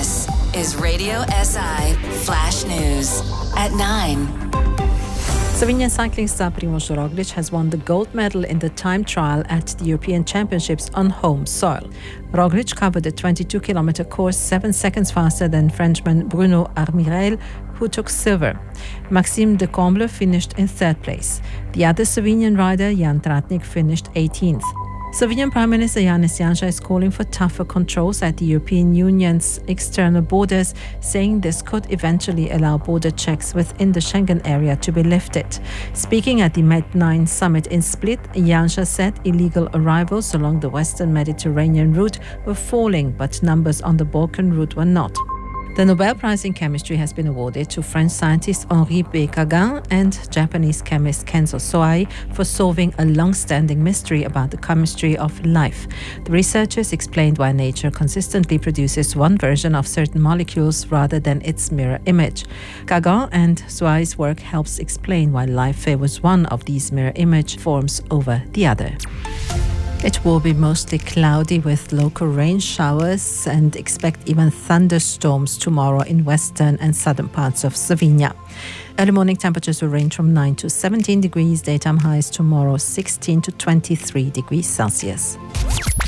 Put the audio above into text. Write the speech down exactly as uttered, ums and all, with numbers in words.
This is Radio S I Flash News at nine. Slovenian cycling star Primož Roglič has won the gold medal in the time trial at the European Championships on home soil. Roglič covered the twenty-two kilometer course seven seconds faster than Frenchman Bruno Armirail, who took silver. Maxime de Comble finished in third place. The other Slovenian rider, Jan Tratnik, finished eighteenth. Slovenian Prime Minister Janez Janša is calling for tougher controls at the European Union's external borders, saying this could eventually allow border checks within the Schengen area to be lifted. Speaking at the Med nine summit in Split, Janša said illegal arrivals along the western Mediterranean route were falling, but numbers on the Balkan route were not. The Nobel Prize in Chemistry has been awarded to French scientist Henri B. Gagin and Japanese chemist Kenzo Soai for solving a long-standing mystery about the chemistry of life. The researchers explained why nature consistently produces one version of certain molecules rather than its mirror image. Gagin and Soai's work helps explain why life favors one of these mirror image forms over the other. It will be mostly cloudy with local rain showers and expect even thunderstorms tomorrow in western and southern parts of Slovenia. Early morning temperatures will range from nine to seventeen degrees, daytime highs tomorrow sixteen to twenty-three degrees Celsius.